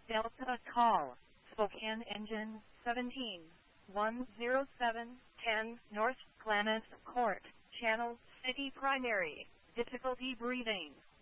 Delta call. Spokane engine 17. 10710 North Glamis Court. Channel City Primary. Difficulty breathing.